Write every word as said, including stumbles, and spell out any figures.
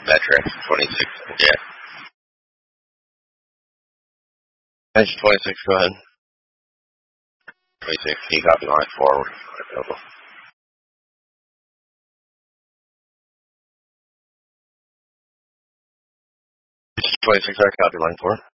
Metric, twenty-six, yeah. Engine twenty-six, go ahead. twenty-six, he copy line forward. twenty-six, I copy line four.